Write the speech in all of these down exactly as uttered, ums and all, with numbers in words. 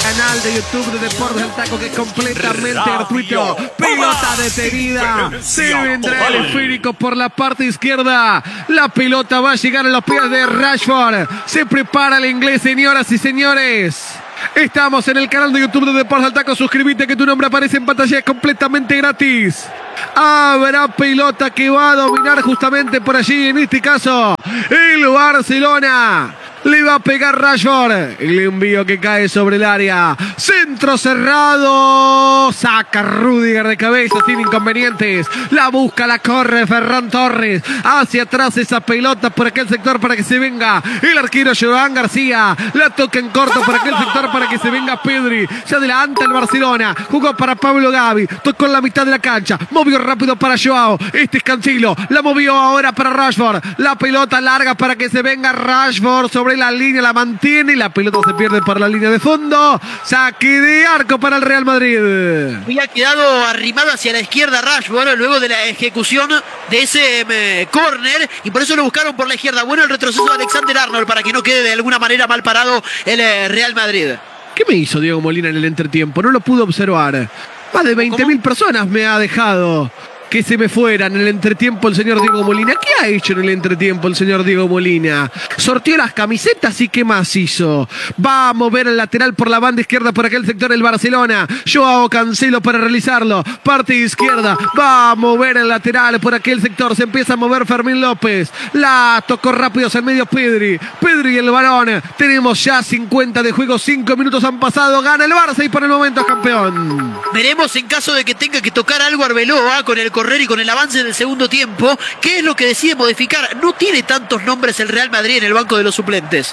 canal de YouTube de Deportes del Taco, que es completamente Radio gratuito. Pelota detenida. Se vendrá el esférico por la parte izquierda. La pelota va a llegar a los pies de Rashford. Se prepara el inglés, señoras y señores. Estamos en el canal de YouTube de Deportes del Taco. Suscríbete, que tu nombre aparece en pantalla, es completamente gratis. Habrá pelota que va a dominar justamente por allí, en este caso el Barcelona. Le va a pegar Rashford. El envío que cae sobre el área. Centro cerrado. Saca Rüdiger de cabeza sin inconvenientes. La busca, la corre Ferran Torres. Hacia atrás esa pelota por aquel sector para que se venga el arquero Joan García. La toca en corto por aquel sector para que se venga Pedri. Se adelanta el Barcelona. Jugó para Pablo Gavi. Tocó en la mitad de la cancha. Movió rápido para Joao. Este es Cancelo. La movió ahora para Rashford. La pelota larga para que se venga Rashford sobre la línea, la mantiene y la pelota se pierde para la línea de fondo. Saque de arco para el Real Madrid. Había quedado arrimado hacia la izquierda Rashford luego de la ejecución de ese eh, córner, y por eso lo buscaron por la izquierda. Bueno, el retroceso de Alexander Arnold para que no quede de alguna manera mal parado el eh, Real Madrid. ¿Qué me hizo Diego Molina en el entretiempo? No lo pude observar. Más de veinte mil personas me ha dejado que se me fuera en el entretiempo el señor Diego Molina. ¿Qué ha hecho en el entretiempo el señor Diego Molina? Sorteó las camisetas y ¿qué más hizo? Va a mover el lateral por la banda izquierda por aquel sector el Barcelona. Joao Cancelo para realizarlo. Parte izquierda. Va a mover el lateral por aquel sector. Se empieza a mover Fermín López. La tocó rápido hacia el medio Pedri. Pedri y el balón. Tenemos ya cincuenta de juego. cinco minutos han pasado. Gana el Barça y por el momento es campeón. Veremos en caso de que tenga que tocar algo Arbeloa con el correr y con el avance del segundo tiempo, ¿qué es lo que decide modificar? No tiene tantos nombres el Real Madrid en el banco de los suplentes.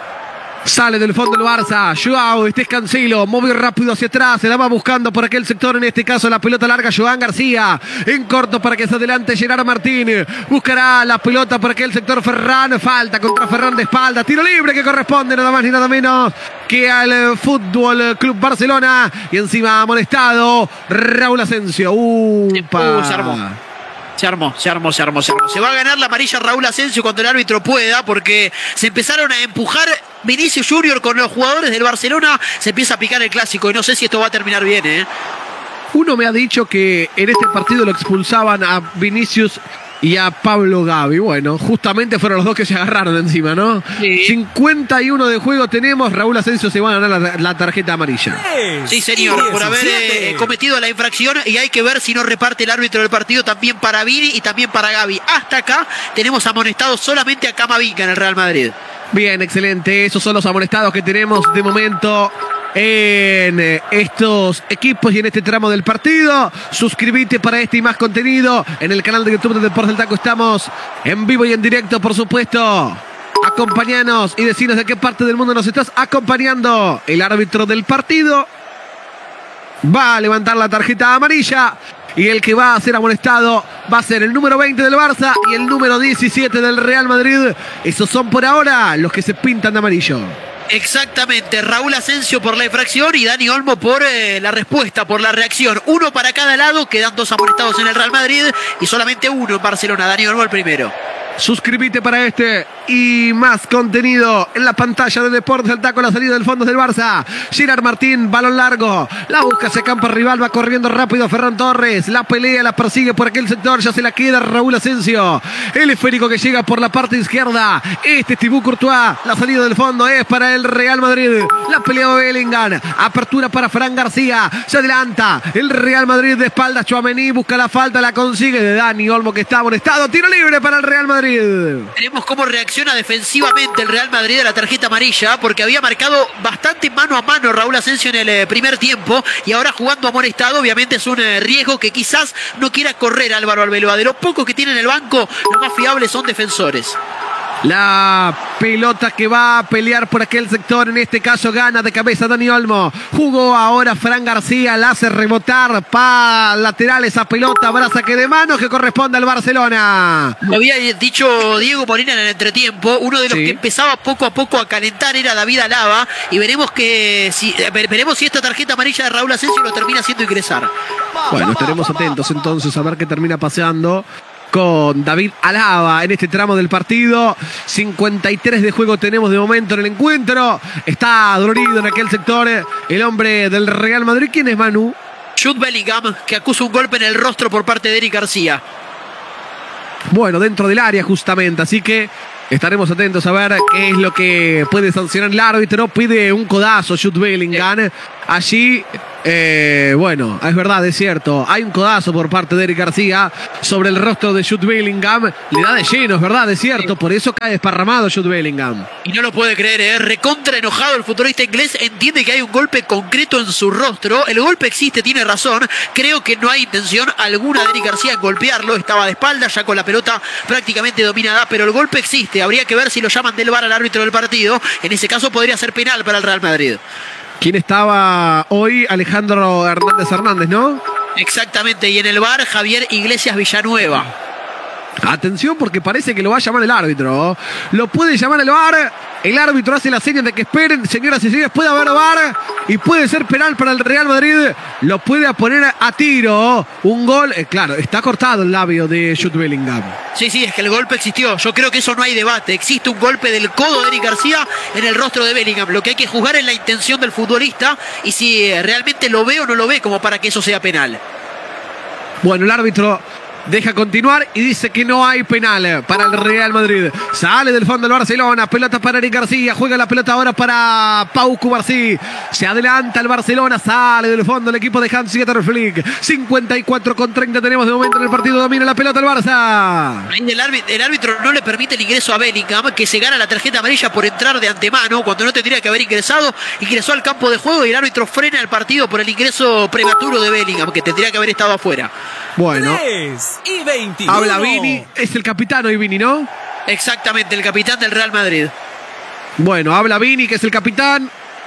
Sale del fondo el Barça. Joao, este es Cancelo. Movió rápido hacia atrás. Se la va buscando por aquel sector. En este caso la pelota larga. Joan García. En corto para que se adelante Gerard Martín. Buscará la pelota por aquel sector Ferran. Falta contra Ferran de espalda. Tiro libre que corresponde nada más ni nada menos que al Fútbol Club Barcelona. Y encima amonestado Raúl Asensio. Upa. Uh, se armó. Se armó, se armó, se armó, se armó. Se va a ganar la amarilla Raúl Asensio cuando el árbitro pueda, porque se empezaron a empujar Vinicius Junior con los jugadores del Barcelona. Se empieza a picar el clásico y no sé si esto va a terminar bien, ¿eh? Uno me ha dicho que en este partido lo expulsaban a Vinicius y a Pablo Gavi. Bueno, justamente fueron los dos que se agarraron encima, ¿no? Sí. cincuenta y uno de juego tenemos. Raúl Asensio se va a ganar la, la tarjeta amarilla. Sí, señor, por haber eh, cometido la infracción, y hay que ver si no reparte el árbitro del partido también para Vini y también para Gavi. Hasta acá tenemos amonestados solamente a Camavinga en el Real Madrid. Bien, excelente. Esos son los amonestados que tenemos de momento en estos equipos y en este tramo del partido. Suscríbete para este y más contenido en el canal de YouTube de Deportes del Taco. Estamos en vivo y en directo, por supuesto. Acompáñanos y decinos de qué parte del mundo nos estás acompañando. El árbitro del partido va a levantar la tarjeta amarilla y el que va a ser amonestado va a ser el número veinte del Barça y el número diecisiete del Real Madrid. Esos son por ahora los que se pintan de amarillo. Exactamente, Raúl Asensio por la infracción y Dani Olmo por eh, la respuesta, por la reacción. Uno para cada lado, quedan dos amonestados en el Real Madrid y solamente uno en Barcelona. Dani Olmo el primero. Suscríbete para este y más contenido en la pantalla de Deportes del Taco. La salida del fondo del Barça. Gerard Martín, balón largo. La busca hacia campo rival. Va corriendo rápido Ferran Torres. La pelea, la persigue por aquel sector. Ya se la queda Raúl Asensio. El esférico que llega por la parte izquierda. Este es Thibaut Courtois. La salida del fondo es para el Real Madrid. La pelea de Bellingham. Apertura para Fran García. Se adelanta el Real Madrid de espaldas. Tchouaméni busca la falta. La consigue de Dani Olmo, que está amonestado. Tiro libre para el Real Madrid. Veremos cómo reacciona defensivamente el Real Madrid a la tarjeta amarilla, porque había marcado bastante mano a mano Raúl Asensio en el eh, primer tiempo, y ahora jugando amonestado obviamente es un eh, riesgo que quizás no quiera correr Álvaro Arbeloa. De lo poco que tiene en el banco, los más fiables son defensores. La pelota que va a pelear por aquel sector, en este caso gana de cabeza Dani Olmo. Jugó ahora Fran García, la hace rebotar para lateral esa pelota, habrá saque de manos que corresponde al Barcelona. Lo había dicho Diego Molina en el entretiempo, uno de los sí. que empezaba poco a poco a calentar era David Alaba, y veremos que si veremos si esta tarjeta amarilla de Raúl Asensio lo termina haciendo ingresar. Bueno, estaremos atentos entonces a ver qué termina pasando con David Alaba en este tramo del partido. cincuenta y tres de juego tenemos de momento en el encuentro. Está dolorido en aquel sector el hombre del Real Madrid. ¿Quién es, Manu? Jude Bellingham, que acusa un golpe en el rostro por parte de Eric García. Bueno, dentro del área justamente, así que estaremos atentos a ver qué es lo que puede sancionar el árbitro. Pide un codazo Jude Bellingham. Sí. Allí, eh, bueno, es verdad, es cierto. Hay un codazo por parte de Eric García sobre el rostro de Jude Bellingham. Le da de lleno, es verdad, es cierto. Sí. Por eso cae desparramado Jude Bellingham. Y no lo puede creer, ¿eh? Recontra enojado el futbolista inglés. Entiende que hay un golpe concreto en su rostro. El golpe existe, tiene razón. Creo que no hay intención alguna de Eric García en golpearlo. Estaba de espalda, ya con la pelota prácticamente dominada. Pero el golpe existe. Habría que ver si lo llaman del V A R al árbitro del partido. En ese caso podría ser penal para el Real Madrid. ¿Quién estaba hoy? Alejandro Hernández Hernández, ¿no? Exactamente, y en el V A R Javier Iglesias Villanueva. Atención porque parece que lo va a llamar el árbitro. Lo puede llamar el V A R. El árbitro hace la señal de que esperen. Señoras y señores, puede haber V A R y puede ser penal para el Real Madrid. Lo puede poner a tiro. Un gol. Eh, claro, está cortado el labio de Jude Bellingham. Sí, sí, es que el golpe existió. Yo creo que eso no hay debate. Existe un golpe del codo de Eric García en el rostro de Bellingham. Lo que hay que juzgar es la intención del futbolista y si realmente lo ve o no lo ve como para que eso sea penal. Bueno, el árbitro deja continuar y dice que no hay penal para el Real Madrid. Sale del fondo el Barcelona. Pelota para Eric García. Juega la pelota ahora para Pau Cubarsí. Se adelanta el Barcelona. Sale del fondo el equipo de Hans-Dieter Flick. cincuenta y cuatro con treinta tenemos de momento en el partido. Domina la pelota el Barça. El árbitro, el árbitro no le permite el ingreso a Bellingham, que se gana la tarjeta amarilla por entrar de antemano cuando no tendría que haber ingresado. Ingresó al campo de juego y el árbitro frena el partido por el ingreso prematuro de Bellingham, que tendría que haber estado afuera. Bueno. tres y veintiuno. Habla Vini, es el capitán hoy Vini, ¿no? Exactamente, el capitán del Real Madrid. Bueno, habla Vini, que es el capitán.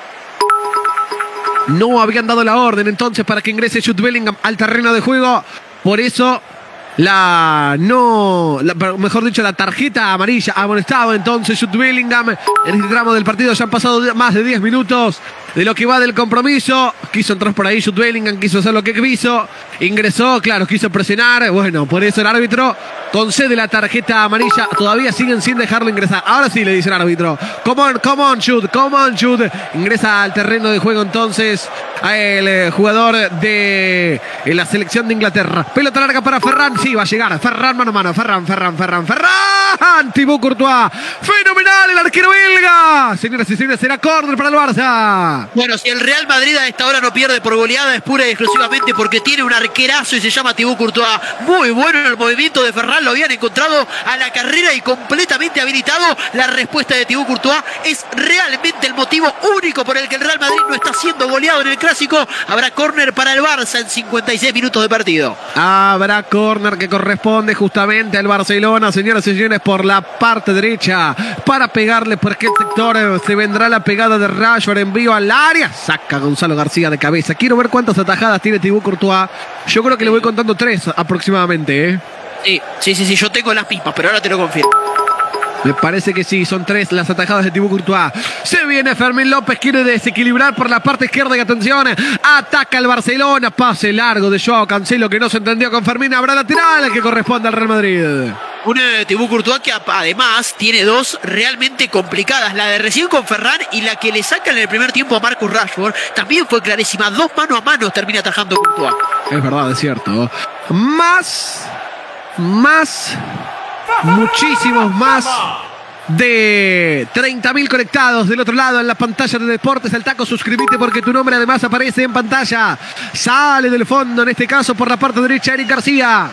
No habían dado la orden entonces para que ingrese Jude Bellingham al terreno de juego. Por eso la no, la, mejor dicho, la tarjeta amarilla amonestado entonces Jude Bellingham en este tramo del partido. Ya han pasado más de diez minutos de lo que va del compromiso. Quiso entrar por ahí Jude Bellingham, quiso hacer lo que quiso. Ingresó, claro, quiso presionar. Bueno, por eso el árbitro concede la tarjeta amarilla. Todavía siguen sin dejarlo ingresar. Ahora sí le dice el árbitro: Come on, come on, Jude, come on, Jude. Ingresa al terreno de juego entonces el eh, jugador de eh, la selección de Inglaterra. Pelota larga para Ferran. Sí, va a llegar. Ferran mano a mano. Ferran, Ferran, Ferran, Ferran. Thibaut Courtois. Fenomenal el arquero belga. Señoras y señores, será córner para el Barça. Bueno, si el Real Madrid a esta hora no pierde por goleada es pura y exclusivamente porque tiene un arquerazo y se llama Thibaut Courtois. Muy bueno en el movimiento de Ferran, lo habían encontrado a la carrera y completamente habilitado. La respuesta de Thibaut Courtois es realmente el motivo único por el que el Real Madrid no está siendo goleado en el Clásico. Habrá córner para el Barça en cincuenta y seis minutos de partido. Habrá córner que corresponde justamente al Barcelona, señoras y señores, por la parte derecha para pegarle por aquel sector. Se vendrá la pegada de Rashford, envío al área, saca Gonzalo García de cabeza. Quiero ver cuántas atajadas tiene Thibaut Courtois. Yo creo que le voy contando tres aproximadamente, ¿eh? Sí, sí, sí, sí, yo tengo las mismas, pero ahora te lo confirmo. Me parece que sí, son tres las atajadas de Thibaut Courtois. Se viene Fermín López, quiere desequilibrar por la parte izquierda y atención, ataca el Barcelona, pase largo de Joao Cancelo que no se entendió con Fermín. Habrá lateral que corresponde al Real Madrid. Un eh, Thibaut Courtois que además tiene dos realmente complicadas. La de recién con Ferran y la que le sacan en el primer tiempo a Marcus Rashford también fue clarísima. Dos mano a mano termina atajando Courtois. Es verdad, es cierto. Más, más, muchísimos más de treinta mil conectados del otro lado en la pantalla de Deportes al Taco. Suscríbete porque tu nombre además aparece en pantalla. Sale del fondo, en este caso por la parte derecha, Eric García.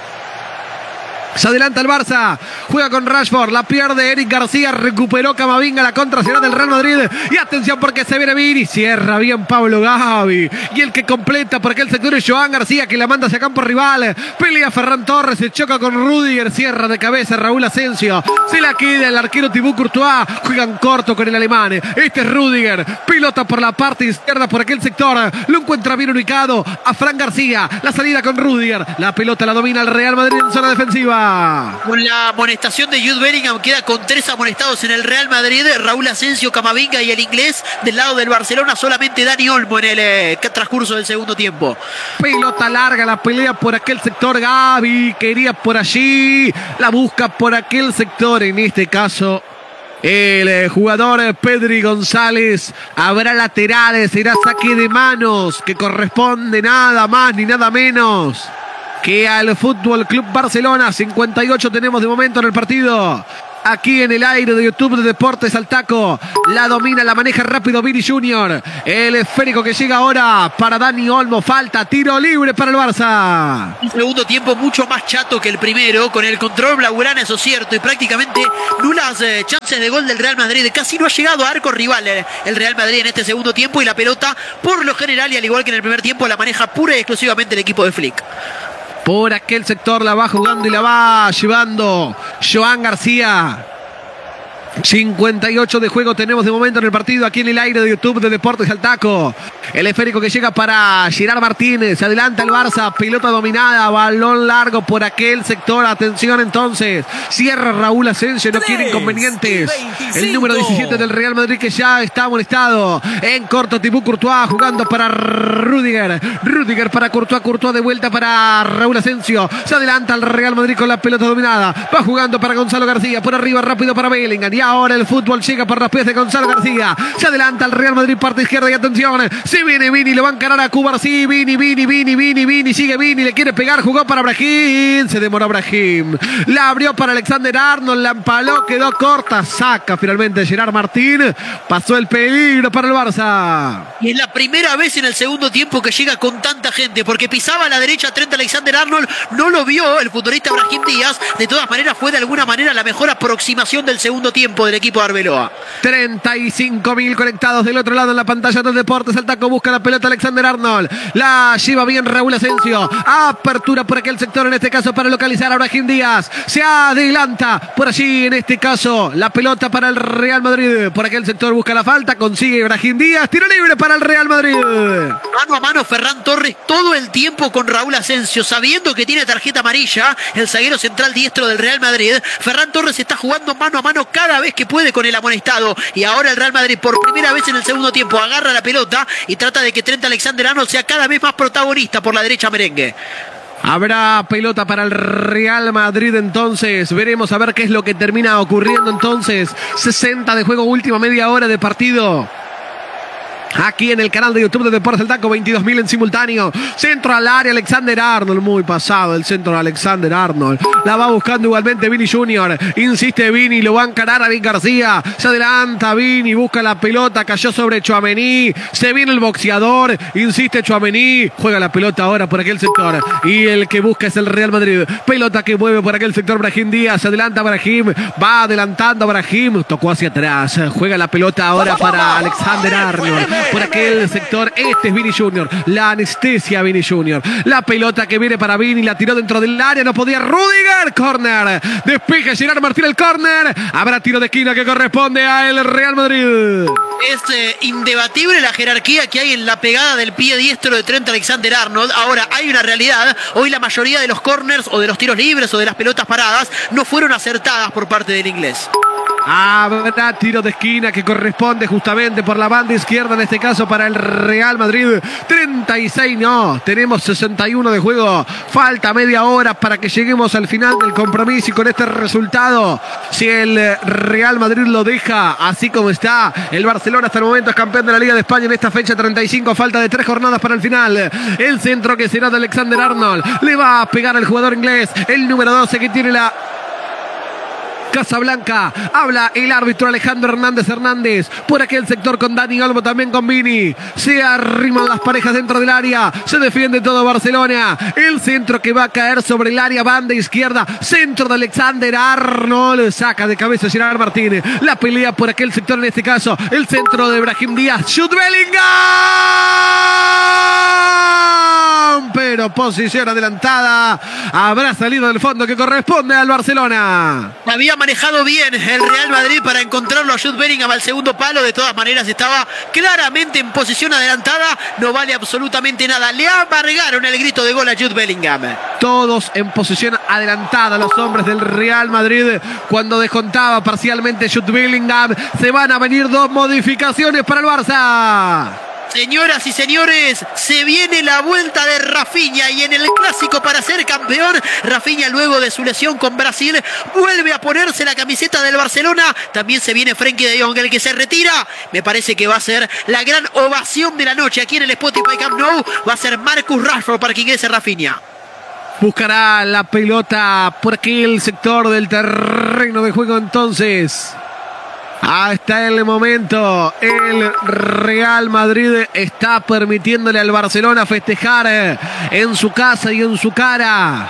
Se adelanta el Barça, juega con Rashford, la pierde Eric García, recuperó Camavinga, la contra será del Real Madrid. Y atención porque se viene Vini, cierra bien Pablo Gavi. Y el que completa por aquel sector es Joan García, que la manda hacia campo rival. Pelea Ferran Torres, se choca con Rudiger, cierra de cabeza Raúl Asensio. Se la queda el arquero Thibaut Courtois, juegan corto con el alemán. Este es Rudiger, pilota por la parte izquierda por aquel sector. Lo encuentra bien ubicado a Fran García, la salida con Rudiger. La pelota la domina el Real Madrid en zona defensiva. Barça. Con la amonestación de Jude Bellingham queda con tres amonestados en el Real Madrid. Raúl Asensio, Camavinga y el inglés. Del lado del Barcelona solamente Dani Olmo en el eh, transcurso del segundo tiempo. Pelota larga, la pelea por aquel sector. Gavi quería por allí. La busca por aquel sector. En este caso el eh, jugador eh, Pedri González. Habrá laterales, será saque de manos que corresponde nada más ni nada menos que al Fútbol Club Barcelona. cincuenta y ocho tenemos de momento en el partido. Aquí en el aire de YouTube de Deportes al Taco. La domina, la maneja rápido Vini Junior. El esférico que llega ahora para Dani Olmo. Falta, tiro libre para el Barça. Un segundo tiempo mucho más chato que el primero, con el control blaugrana, eso es cierto, y prácticamente nulas eh, chances de gol del Real Madrid. Casi no ha llegado a arco rival eh, el Real Madrid en este segundo tiempo, y la pelota, por lo general y al igual que en el primer tiempo, la maneja pura y exclusivamente el equipo de Flick. Por aquel sector la va jugando y la va llevando Joan García. cincuenta y ocho de juego tenemos de momento en el partido, aquí en el aire de YouTube de Deportes al Taco. El esférico que llega para Gerard Martínez. Se adelanta el Barça, pelota dominada, balón largo por aquel sector. Atención entonces, cierra Raúl Asensio, no quiere inconvenientes. El número diecisiete del Real Madrid que ya está amonestado. En corto, Thibaut Courtois jugando para Rüdiger. Rüdiger para Courtois, Courtois de vuelta para Raúl Asensio. Se adelanta el Real Madrid con la pelota dominada. Va jugando para Gonzalo García, por arriba rápido para Bellingham. Y ahora el fútbol llega por los pies de Gonzalo García. Se adelanta el Real Madrid, parte izquierda, y atención, se viene Vini, lo va a encarar a Cubar. Sí, Vini, Vini, Vini, Vini, Vini, sigue Vini, le quiere pegar, jugó para Brahim, se demoró Brahim, la abrió para Alexander Arnold, la empaló, quedó corta, saca finalmente Gerard Martín, pasó el peligro para el Barça. Y es la primera vez en el segundo tiempo que llega con tanta gente, porque pisaba a la derecha Trent Alexander Arnold, no lo vio el futbolista Brahim Díaz. De todas maneras fue de alguna manera la mejor aproximación del segundo tiempo del equipo de Arbeloa. treinta y cinco mil conectados del otro lado en la pantalla de Deportes al Taco. Busca la pelota Alexander Arnold, la lleva bien Raúl Asensio, apertura por aquel sector, en este caso para localizar a Brahim Díaz, se adelanta por allí, en este caso la pelota para el Real Madrid, por aquel sector busca la falta, consigue Brahim Díaz, tiro libre para el Real Madrid. Mano a mano Ferran Torres todo el tiempo con Raúl Asensio, sabiendo que tiene tarjeta amarilla, el zaguero central diestro del Real Madrid. Ferran Torres está jugando mano a mano cada vez que puede con el amonestado, y ahora el Real Madrid por primera vez en el segundo tiempo agarra la pelota y trata de que Trent Alexander Arnold sea cada vez más protagonista por la derecha merengue. Habrá pelota para el Real Madrid entonces. Veremos a ver qué es lo que termina ocurriendo entonces. sesenta de juego, última media hora de partido. Aquí en el canal de YouTube de Deportes del Taco, veintidós mil en simultáneo. Centro al área, Alexander Arnold. Muy pasado el centro de Alexander Arnold. La va buscando igualmente Vini Junior. Insiste Vini, lo va a encarar a Vin García. Se adelanta Vini, busca la pelota. Cayó sobre Tchouaméni. Se viene el boxeador. Insiste Tchouaméni. Juega la pelota ahora por aquel sector. Y el que busca es el Real Madrid. Pelota que mueve por aquel sector Brahim Díaz. Se adelanta Brahim. Va adelantando Brahim. Tocó hacia atrás. Juega la pelota ahora para Alexander Arnold. Por aquel sector, este es Vini Junior. La anestesia Vini Junior. La pelota que viene para Vini, la tiró dentro del área, no podía. Rüdiger, córner. Despeja Gerard Martín el córner. Habrá tiro de esquina que corresponde al Real Madrid. Es eh, indebatible la jerarquía que hay en la pegada del pie diestro de Trent Alexander Arnold. Ahora, hay una realidad. Hoy la mayoría de los corners o de los tiros libres o de las pelotas paradas no fueron acertadas por parte del inglés. Habrá tiro de esquina que corresponde justamente por la banda izquierda, en este caso para el Real Madrid. treinta y seis, no, tenemos sesenta y uno de juego. Falta media hora para que lleguemos al final del compromiso, y con este resultado, si el Real Madrid lo deja así como está, el Barcelona hasta el momento es campeón de la Liga de España en esta fecha treinta y cinco. Falta de tres jornadas para el final. El centro que será de Alexander Arnold. Le va a pegar al jugador inglés, el número doce que tiene la Casablanca. Habla el árbitro Alejandro Hernández Hernández. Por aquel sector con Dani Olmo, también con Vini. Se arriman las parejas dentro del área. Se defiende todo Barcelona. El centro que va a caer sobre el área, banda izquierda. Centro de Alexander Arnold. Saca de cabeza Gerard Martín. La pelea por aquel sector, en este caso el centro de Brahim Díaz. Jude Bellingham. Pero Claro, posición adelantada. Habrá salido del fondo que corresponde al Barcelona. Había manejado bien el Real Madrid para encontrarlo a Jude Bellingham al segundo palo. De todas maneras estaba claramente en posición adelantada. No vale absolutamente nada. Le amargaron el grito de gol a Jude Bellingham. Todos en posición adelantada los hombres del Real Madrid. Cuando descontaba parcialmente Jude Bellingham, se van a venir dos modificaciones para el Barça. Señoras y señores, se viene la vuelta de Rafinha y en el clásico para ser campeón, Rafinha luego de su lesión con Brasil vuelve a ponerse la camiseta del Barcelona. También se viene Frenkie de Jong, el que se retira. Me parece que va a ser la gran ovación de la noche aquí en el Spotify Camp Nou. Va a ser Marcus Rashford para que ingrese Rafinha. Buscará la pelota por aquel sector del terreno de juego entonces. Hasta el momento, el Real Madrid está permitiéndole al Barcelona festejar en su casa y en su cara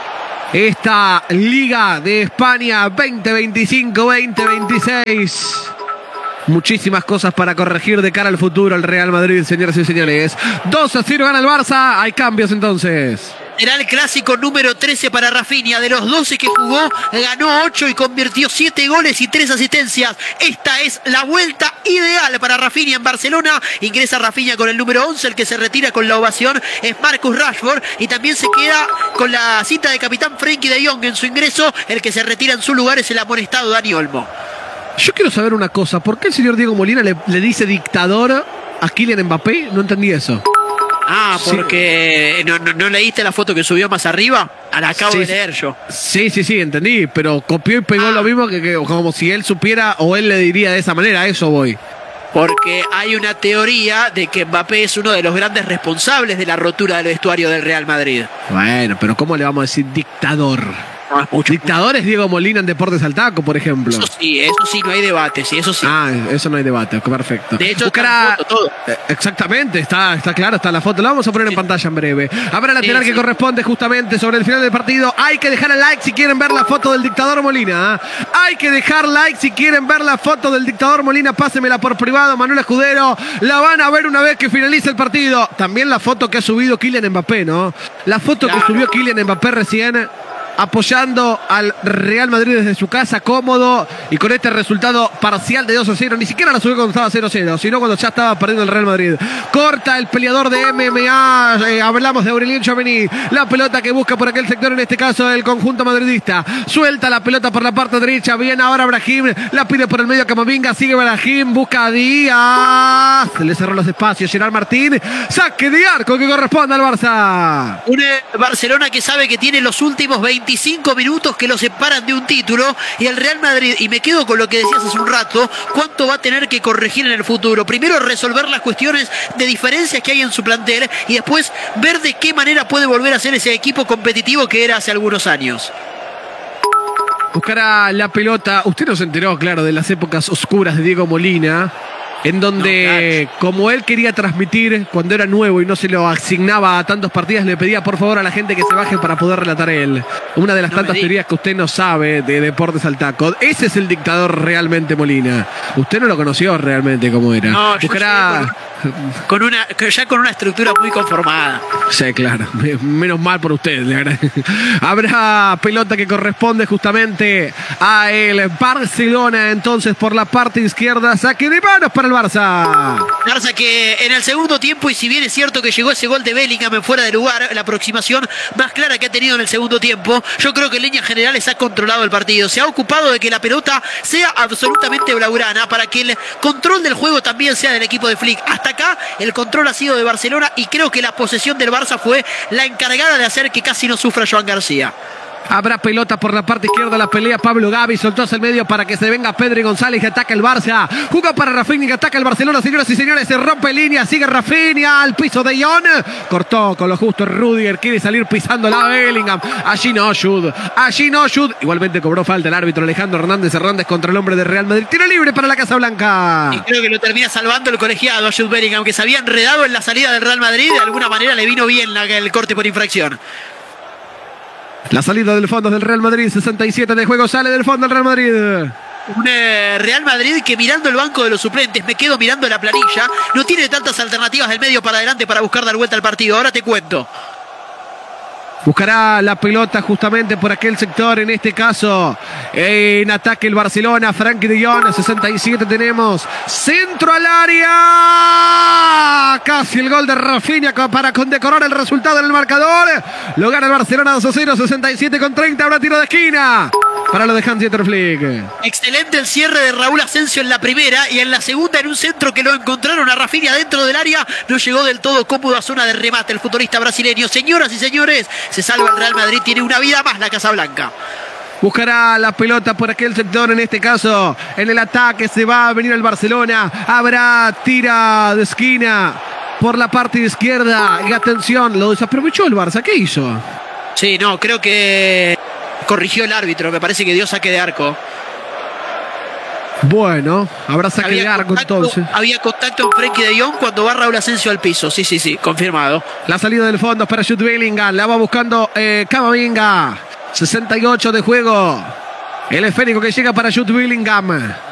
esta Liga de España veinte veinticinco veinte veintiséis. Muchísimas cosas para corregir de cara al futuro el Real Madrid, señoras y señores. dos a cero gana el Barça. Hay cambios entonces. Será el clásico número trece para Rafinha. De los doce que jugó, ganó ocho y convirtió siete goles y tres asistencias. Esta es la vuelta ideal para Rafinha en Barcelona. Ingresa Rafinha con el número once, el que se retira con la ovación es Marcus Rashford. Y también se queda con la cita de capitán Frenkie de Jong en su ingreso. El que se retira en su lugar es el amonestado Dani Olmo. Yo quiero saber una cosa. ¿Por qué el señor Diego Molina le, le dice dictador a Kylian Mbappé? No entendí eso. Ah, porque sí. no, no, ¿no leíste la foto que subió más arriba? La acabo sí, de leer yo. Sí, sí, sí, entendí. Pero copió y pegó ah. lo mismo que, que como si él supiera o él le diría de esa manera. A eso voy. Porque hay una teoría de que Mbappé es uno de los grandes responsables de la rotura del vestuario del Real Madrid. Bueno, pero ¿cómo le vamos a decir dictador? No, es mucho, Dictador mucho. es Diego Molina en Deportes al Taco, por ejemplo. Eso sí, eso sí, no hay debate, sí, eso sí. Ah, eso no hay debate, perfecto. De hecho, Buscará... está la foto, todo. Eh, exactamente, está, está claro, está la foto. La vamos a poner sí. en pantalla en breve. Habrá lateral sí, que sí. corresponde justamente sobre el final del partido. Hay que dejar el like si quieren ver la foto del dictador Molina. ¿eh? Hay que dejar like si quieren ver la foto del dictador Molina. Pásemela por privado, Manuel Escudero. La van a ver una vez que finalice el partido. También la foto que ha subido Kylian Mbappé, ¿no? La foto claro. que subió Kylian Mbappé recién, apoyando al Real Madrid desde su casa, cómodo, y con este resultado parcial de dos a cero. Ni siquiera la subió cuando estaba cero cero, sino cuando ya estaba perdiendo el Real Madrid. Corta el peleador de M M A, eh, hablamos de Aurelien Tchouameni. La pelota que busca por aquel sector, en este caso el conjunto madridista. Suelta la pelota por la parte derecha, bien ahora Brahim, la pide por el medio Camavinga, sigue Brahim, busca a Díaz. Se le cerró los espacios, Gerard Martín. Saque de arco que corresponde al Barça. Un Barcelona que sabe que tiene los últimos veinticinco minutos que lo separan de un título, y el Real Madrid, y me quedo con lo que decías hace un rato, cuánto va a tener que corregir en el futuro. Primero resolver las cuestiones de diferencias que hay en su plantel y después ver de qué manera puede volver a ser ese equipo competitivo que era hace algunos años. Buscará la pelota. Usted no se enteró, claro, de las épocas oscuras de Diego Molina, en donde, no, como él quería transmitir cuando era nuevo y no se lo asignaba a tantos partidos, le pedía por favor a la gente que se baje para poder relatar él. Una de las no tantas teorías que usted no sabe de Deportes al Taco. Ese es el dictador realmente Molina. Usted no lo conoció realmente como era. No, Buscará... con una, ya con una estructura muy conformada. Sí, claro. Menos mal por usted, le agradezco. Habrá pelota que corresponde justamente a el Barcelona, entonces por la parte izquierda. Saque de manos para el Barça. Barça que en el segundo tiempo, y si bien es cierto que llegó ese gol de Bellingham en fuera de lugar, la aproximación más clara que ha tenido en el segundo tiempo, yo creo que en líneas generales ha controlado el partido. Se ha ocupado de que la pelota sea absolutamente blaugrana para que el control del juego también sea del equipo de Flick. Hasta acá el control ha sido de Barcelona y creo que la posesión del Barça fue la encargada de hacer que casi no sufra Joan García. Habrá pelota por la parte izquierda, la pelea Pablo Gavi, soltó hacia el medio para que se venga Pedri González, que ataca el Barça, juega para Rafinha, que ataca el Barcelona, señoras y señores, se rompe línea, sigue Rafinha al piso de Ion, cortó con lo justo Rudiger, quiere salir pisando la Bellingham, allí no Jude, allí no Jude, igualmente cobró falta el árbitro Alejandro Hernández Hernández contra el hombre de Real Madrid, tiro libre para la Casa Blanca. Y creo que lo termina salvando el colegiado a Jude Bellingham, que se había enredado en la salida del Real Madrid, de alguna manera le vino bien la, el corte por infracción. La salida del fondo del Real Madrid, sesenta y siete de juego, sale del fondo el Real Madrid. Un eh, Real Madrid que, mirando el banco de los suplentes, me quedo mirando la planilla, no tiene tantas alternativas del medio para adelante para buscar dar vuelta al partido. Ahora te cuento. Buscará la pelota justamente por aquel sector, en este caso en ataque el Barcelona. Frenkie de Jong, sesenta y siete tenemos. Centro al área. Casi el gol de Rafinha para condecorar el resultado en el marcador. Lo gana el Barcelona dos a cero, sesenta y siete con treinta. Ahora tiro de esquina para lo de Hans-Dieter Flick. Excelente el cierre de Raúl Asensio en la primera, y en la segunda en un centro que lo encontraron a Rafinha dentro del área. No llegó del todo cómodo a zona de remate el futbolista brasileño. Señoras y señores, se salva el Real Madrid, tiene una vida más la Casa Blanca. Buscará la pelota por aquel sector, en este caso en el ataque se va a venir el Barcelona. Habrá tira de esquina por la parte izquierda y atención, lo desaprovechó el Barça. ¿Qué hizo? Sí, no, creo que corrigió el árbitro, me parece que dio saque de arco. Bueno, habrá saque de arco entonces. Había contacto en Frenkie de Jong cuando va Raúl Asensio al piso. Sí, sí, sí, confirmado. La salida del fondo para Jude Bellingham. La va buscando eh, Camavinga. sesenta y ocho de juego. El esférico que llega para Jude Bellingham.